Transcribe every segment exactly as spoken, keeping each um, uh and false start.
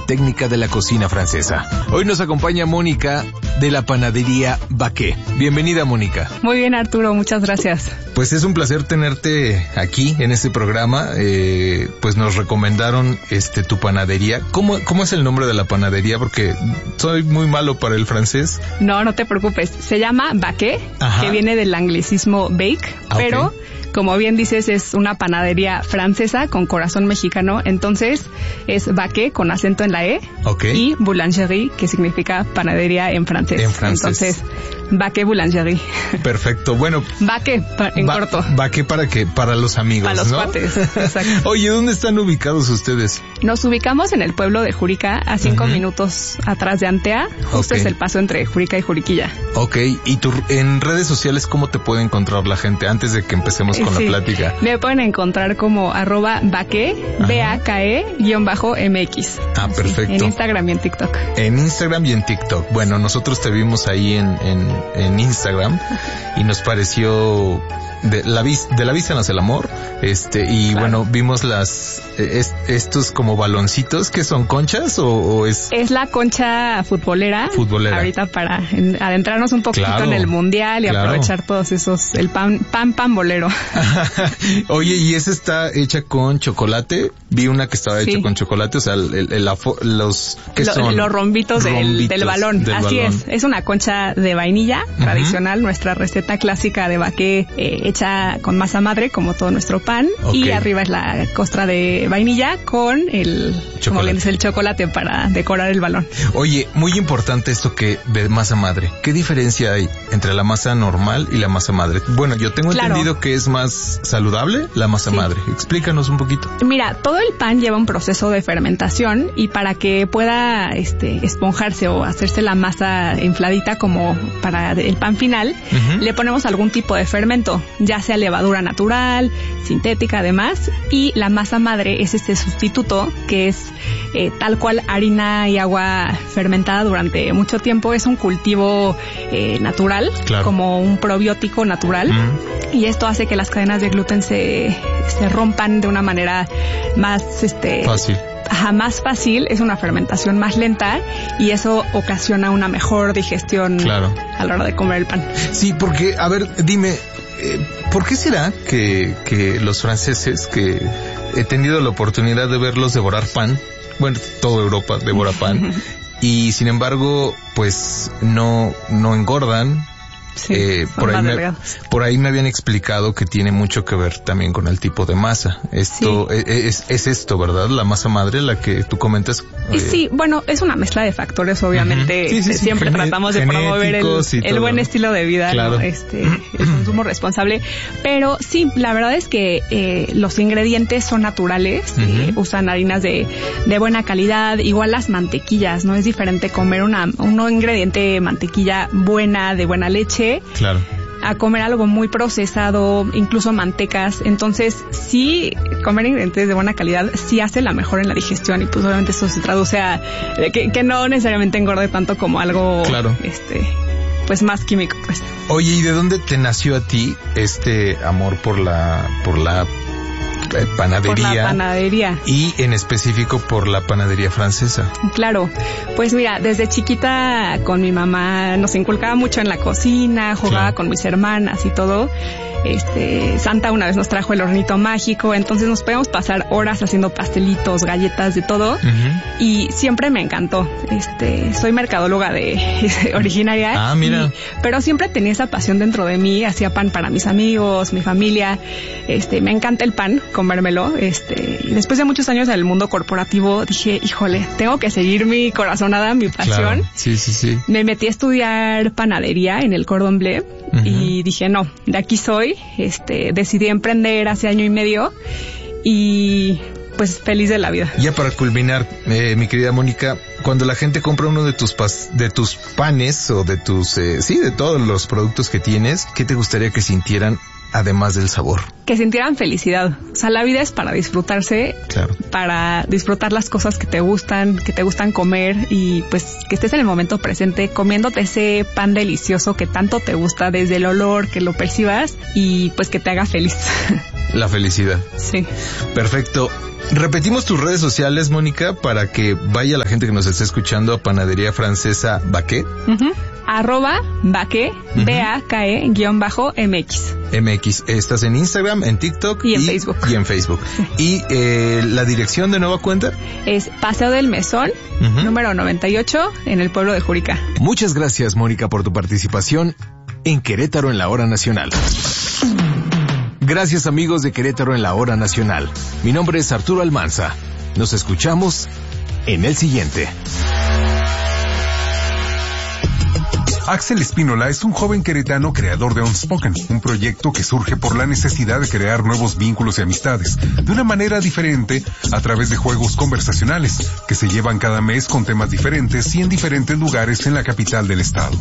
técnica de la cocina francesa. Hoy nos acompaña Mónica de la panadería Baqué. Bienvenida, Mónica. Muy bien, Arturo, muchas gracias. Pues es un placer tenerte aquí en este programa. Eh, pues nos recomendaron este tu panadería. ¿Cómo, cómo es el nombre de la panadería? Porque soy muy malo para el francés. No, no te preocupes. Se llama Baqué, Ajá. que viene del anglicismo bake, Ah, pero... okay. Como bien dices, es una panadería francesa con corazón mexicano, entonces es Baqué con acento en la E, Okay. y boulangerie, que significa panadería en francés. En francés. Entonces, Baqué Boulangerie. Perfecto. Bueno, Baqué, pa- en ba- corto. Baqué para que para los amigos, Para los ¿no? cuates, exacto. Oye, ¿dónde están ubicados ustedes? Nos ubicamos en el pueblo de Jurica, a cinco Ujú. minutos atrás de Antea. Justo Ok. es el paso entre Jurica y Juriquilla. Ok, y tu, en redes sociales, ¿cómo te puede encontrar la gente antes de que empecemos con Sí. la plática? Me pueden encontrar como arroba Baqué, Ajá. B A K E, guión bajo M X. Ah, Sí, perfecto. en Instagram y en TikTok. En Instagram y en TikTok. Bueno, nosotros te vimos ahí en, en, en Instagram y nos pareció de la vis, de la vista nace el amor. Este, y Claro. bueno, vimos las, es, estos como baloncitos que son conchas o, o es... Es la concha futbolera. Futbolera. Ahorita para en- adentrarnos un poquito Claro, en el mundial y claro. aprovechar todos esos, el pan, pan pambolero. Oye, ¿y esa está hecha con chocolate? Vi una que estaba Sí. hecha con chocolate, o sea, el, el- el afo- los... ¿qué Lo- son? Los rombitos, del, Rombitos del balón. del Así balón. es. Es una concha de vainilla tradicional, nuestra receta clásica de Baqué, eh, hecha con masa madre, como todo nuestro pan. Ok. Y arriba es la costra de vainilla con el, como Chocolate. bien dice, el chocolate para decorar el balón. Oye, muy importante esto que de masa madre. ¿Qué diferencia hay entre la masa normal y la masa madre? Bueno, yo tengo Claro. entendido que es más saludable la masa Sí. madre. Explícanos un poquito. Mira, todo el pan lleva un proceso de fermentación y para que pueda este, esponjarse o hacerse la masa infladita como para el pan final, Ujú. le ponemos algún tipo de fermento, ya sea levadura natural, sintética además, y la masa madre es este sustituto que es eh, tal cual harina y agua fermentada durante mucho tiempo. Es un cultivo eh, natural, Claro. como un probiótico natural. Mm. Y esto hace que las cadenas de gluten se, se rompan de una manera más, este, Fácil. ajá, más fácil. Es una fermentación más lenta y eso ocasiona una mejor digestión Claro. a la hora de comer el pan. Sí, porque, a ver, dime, eh, ¿por qué será que, que los franceses, que he tenido la oportunidad de verlos devorar pan, bueno, toda Europa devora pan, y sin embargo, pues no, no engordan? Sí, Eh, son por ahí más me, delgados. por ahí me habían explicado que tiene mucho que ver también con el tipo de masa. Esto Sí. e- es, es esto, ¿verdad? La masa madre, la que tú comentas. Y eh, sí, bueno, es una mezcla de factores, obviamente. Ujú. Sí, sí, este, sí, siempre gene- tratamos de promover el, genéticos y el todo, buen ¿no? estilo de vida, Claro. ¿no? Este, el consumo responsable. Pero sí, la verdad es que eh, los ingredientes son naturales, eh, Ujú. usan harinas de, de buena calidad, igual las mantequillas, ¿no? Es diferente comer una, un ingrediente mantequilla buena, de buena leche, Claro. a comer algo muy procesado, incluso mantecas. Entonces, sí, comer ingredientes de buena calidad sí hace la mejor en la digestión y pues obviamente eso se traduce a eh, que, que no necesariamente engorde tanto como algo, Claro. este, pues más químico, pues. Oye, ¿y de dónde te nació a ti este amor por la, por la eh, panadería? Por la panadería. Y en específico por la panadería francesa. Claro, pues mira, desde chiquita con mi mamá nos inculcaba mucho en la cocina, jugaba Claro. con mis hermanas y todo. Este, Santa una vez nos trajo el hornito mágico, entonces nos podíamos pasar horas haciendo pastelitos, galletas, de todo. Ujú. Y siempre me encantó. Este, soy mercadóloga de originaria. Ah, mira. y- pero siempre tenía esa pasión dentro de mí. Hacía pan para mis amigos, mi familia. Este, me encanta el pan, comérmelo. Este, y después de muchos años en el mundo corporativo dije, híjole, tengo que seguir mi corazonada, mi pasión. Claro. Sí, sí, sí. Me metí a estudiar panadería en el Cordon Bleu Ujú. y dije, no, de aquí soy. Este, decidí emprender hace año y medio y pues feliz de la vida. Ya para culminar, eh, mi querida Mónica, cuando la gente compra uno de tus pas, de tus panes o de tus, eh, sí, de todos los productos que tienes, ¿qué te gustaría que sintieran además del sabor? Que sintieran felicidad. O sea, la vida es para disfrutarse, Claro. para disfrutar las cosas que te gustan, que te gustan comer y pues que estés en el momento presente comiéndote ese pan delicioso que tanto te gusta, desde el olor, que lo percibas y pues que te haga feliz. La felicidad. Sí. Perfecto. Repetimos tus redes sociales, Mónica, para que vaya la gente que nos esté escuchando a Panadería Francesa Baqué. Uh-huh. Arroba Baqué, uh-huh. B A K E guión bajo M X. M X. Estás en Instagram, en TikTok. Y en y, Facebook. Y en Facebook. Y eh, la dirección de nueva cuenta es Paseo del Mesón, uh-huh. número noventa y ocho, en el pueblo de Jurica. Muchas gracias, Mónica, por tu participación en Querétaro en la Hora Nacional. Gracias, amigos de Querétaro en la Hora Nacional. Mi nombre es Arturo Almanza. Nos escuchamos en el siguiente. Axel Espínola es un joven queretano creador de Unspoken, un proyecto que surge por la necesidad de crear nuevos vínculos y amistades, de una manera diferente, a través de juegos conversacionales, que se llevan cada mes con temas diferentes y en diferentes lugares en la capital del estado.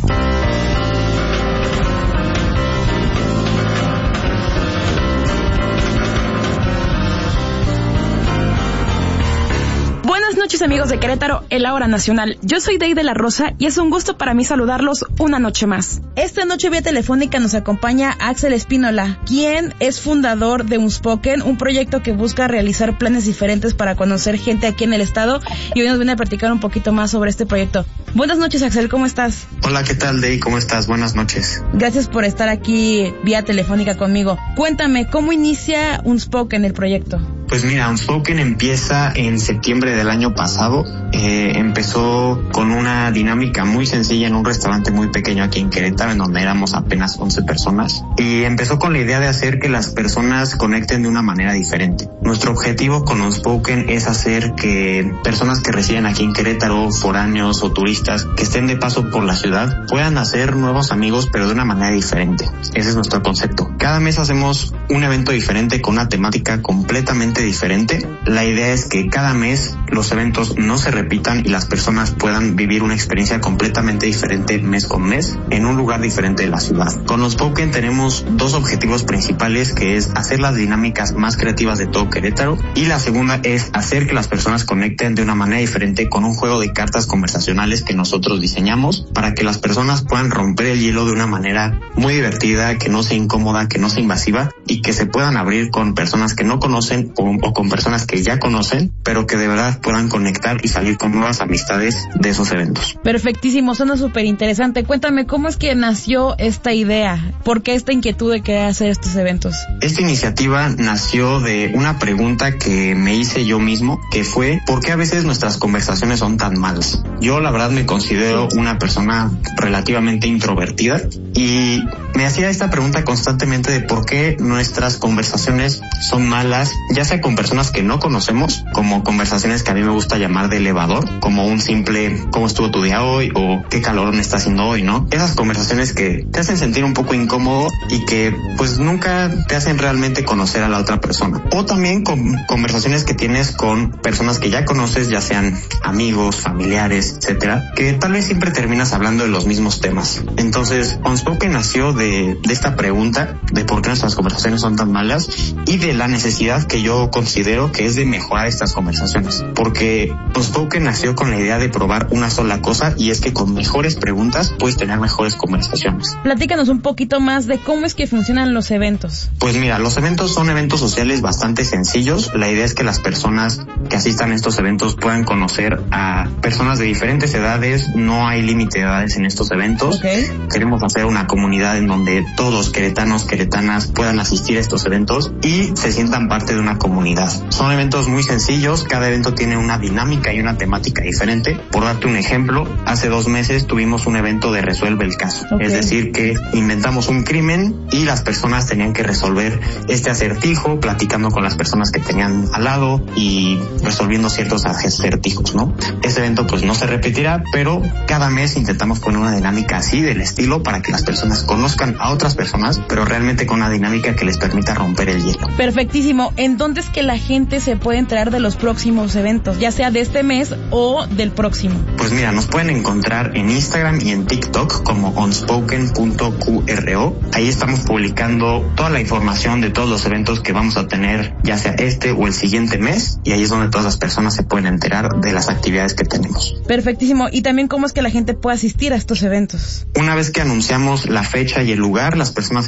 Buenas noches, amigos de Querétaro, en la Hora Nacional. Yo soy Dey de la Rosa y es un gusto para mí saludarlos una noche más. Esta noche vía telefónica nos acompaña Axel Espínola, quien es fundador de Unspoken, un proyecto que busca realizar planes diferentes para conocer gente aquí en el estado, y hoy nos viene a platicar un poquito más sobre este proyecto. Buenas noches, Axel, ¿cómo estás? Hola, ¿qué tal, Dey? ¿Cómo estás? Buenas noches. Gracias por estar aquí vía telefónica conmigo. Cuéntame, ¿cómo inicia Unspoken, el proyecto? Pues mira, Unspoken empieza en septiembre del año pasado. Eh, empezó con una dinámica muy sencilla en un restaurante muy pequeño aquí en Querétaro, en donde éramos apenas once personas. Y empezó con la idea de hacer que las personas conecten de una manera diferente. Nuestro objetivo con Unspoken es hacer que personas que residen aquí en Querétaro, foráneos o turistas que estén de paso por la ciudad, puedan hacer nuevos amigos, pero de una manera diferente. Ese es nuestro concepto. Cada mes hacemos un evento diferente con una temática completamente diferente. La idea es que cada mes los eventos no se repitan y las personas puedan vivir una experiencia completamente diferente mes con mes en un lugar diferente de la ciudad. Con Unspoken tenemos dos objetivos principales, que es hacer las dinámicas más creativas de todo Querétaro, y la segunda es hacer que las personas conecten de una manera diferente con un juego de cartas conversacionales que nosotros diseñamos para que las personas puedan romper el hielo de una manera muy divertida, que no sea incómoda, que no sea invasiva, y que se puedan abrir con personas que no conocen o, o con personas que ya conocen, pero que de verdad puedan conectar y salir con nuevas amistades de esos eventos. Perfectísimo, suena súper interesante. Cuéntame, ¿cómo es que nació esta idea? ¿Por qué esta inquietud de querer hacer estos eventos? Esta iniciativa nació de una pregunta que me hice yo mismo, que fue: ¿por qué a veces nuestras conversaciones son tan malas? Yo la verdad me considero una persona relativamente introvertida y me hacía esta pregunta constantemente de por qué nuestras conversaciones son malas, ya sea con personas que no conocemos, como conversaciones que a mí me gusta llamar de elevador, como un simple ¿cómo estuvo tu día hoy? O ¿qué calor me está haciendo hoy? ¿No? Esas conversaciones que te hacen sentir un poco incómodo y que pues nunca te hacen realmente conocer a la otra persona. O también con conversaciones que tienes con personas que ya conoces, ya sean amigos, familiares, etcétera, que tal vez siempre terminas hablando de los mismos temas. Entonces, Unspoken nació de, de esta pregunta de por qué nuestras conversaciones son tan malas y de la necesidad que yo considero que es de mejorar estas conversaciones. Porque Unspoken nació con la idea de probar una sola cosa, y es que con mejores preguntas puedes tener mejores conversaciones. Platícanos un poquito más de cómo es que funcionan los eventos. Pues mira, los eventos son eventos sociales bastante sencillos. La idea es que las personas que asistan a estos eventos puedan conocer a personas de diferentes edades. No hay límite de edades en estos eventos. Okay. Queremos hacer una comunidad en donde todos los queretanos, queretanas puedan asistir a estos eventos y se sientan parte de una comunidad. Son eventos muy sencillos, cada evento tiene una dinámica y una temática diferente. Por darte un ejemplo, hace dos meses tuvimos un evento de Resuelve el Caso. Okay. Es decir, que inventamos un crimen y las personas tenían que resolver este acertijo, platicando con las personas que tenían al lado y resolviendo ciertos acertijos, ¿no? Este evento pues no se repetirá, pero cada mes intentamos poner una dinámica así del estilo para que las personas conozcan a otras personas, pero realmente con una dinámica que les permita romper el hielo. Perfectísimo. ¿En dónde es que la gente se puede enterar de los próximos eventos, ya sea de este mes o del próximo? Pues mira, nos pueden encontrar en Instagram y en TikTok como unspoken punto Q R O. Ahí estamos publicando toda la información de todos los eventos que vamos a tener, ya sea este o el siguiente mes, y ahí es donde todas las personas se pueden enterar de las actividades que tenemos. Perfectísimo. ¿Y también cómo es que la gente puede asistir a estos eventos? Una vez que anunciamos la fecha y el lugar, las personas se pueden registrar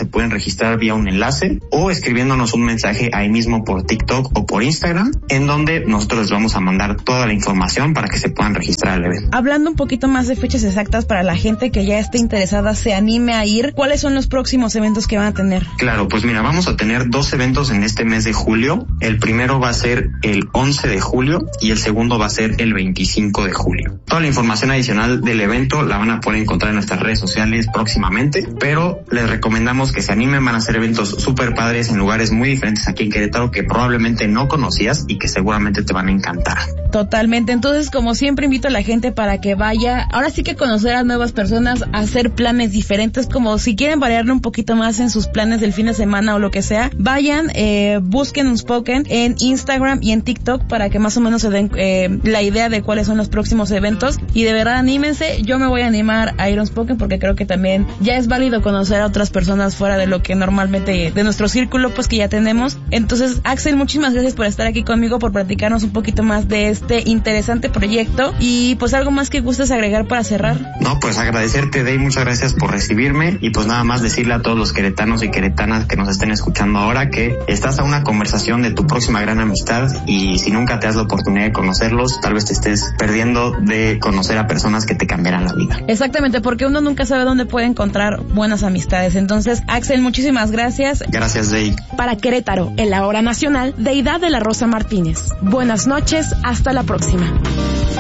registrar vía un enlace o escribiéndonos un mensaje ahí mismo por TikTok o por Instagram, en donde nosotros les vamos a mandar toda la información para que se puedan registrar al evento. Hablando un poquito más de fechas exactas para la gente que ya esté interesada, se anime a ir, ¿cuáles son los próximos eventos que van a tener? Claro, pues mira, vamos a tener dos eventos en este mes de julio. El primero va a ser el once de julio y el segundo va a ser el veinticinco de julio. Toda la información adicional del evento la van a poder encontrar en nuestras redes sociales próximamente, pero les recomendamos que se animen. Van a ser eventos súper padres en lugares muy diferentes aquí en Querétaro que probablemente no conocías y que seguramente te van a encantar. Totalmente. Entonces, como siempre, invito a la gente para que vaya, ahora sí que conocer a nuevas personas, hacer planes diferentes, como si quieren variarle un poquito más en sus planes del fin de semana o lo que sea, vayan, eh, busquen Unspoken en Instagram y en TikTok para que más o menos se den eh, la idea de cuáles son los próximos eventos, y de verdad anímense. Yo me voy a animar a ir a Unspoken porque creo que también ya es válido conocer a otras personas fuera de lo que normalmente, de nuestro círculo pues que ya tenemos. Entonces, Axel, muchísimas gracias por estar aquí conmigo, por platicarnos un poquito más de este interesante proyecto, y pues algo más que gustes agregar para cerrar. No, pues agradecerte, Dey, muchas gracias por recibirme, y pues nada más decirle a todos los queretanos y queretanas que nos estén escuchando ahora que estás a una conversación de tu próxima gran amistad, y si nunca te das la oportunidad de conocerlos, tal vez te estés perdiendo de conocer a personas que te cambiarán la vida. Exactamente, porque uno nunca sabe dónde puede encontrar buenas amistades. Entonces, Axel, muchísimas gracias. Gracias, Dey. Para Querétaro, en la hora nacional, Deidad de la Rosa Martínez. Buenas noches, hasta la próxima.